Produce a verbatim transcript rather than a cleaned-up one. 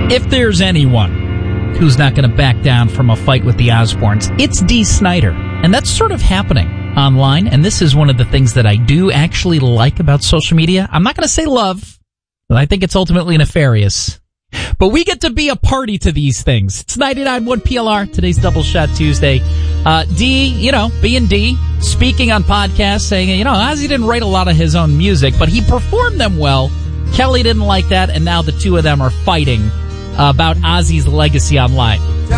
If there's anyone who's not going to back down from a fight with the Osbournes, it's Dee Snider. And that's sort of happening online, and this is one of the things that I do actually like about social media. I'm not going to say love, but I think it's ultimately nefarious. But we get to be a party to these things. It's ninety-nine point one P L R, today's Double Shot Tuesday. Uh, D, you know, being D, speaking on podcasts, saying, you know, Ozzy didn't write a lot of his own music, but he performed them well. Kelly didn't like that, and now the two of them are fighting about Ozzy's legacy online.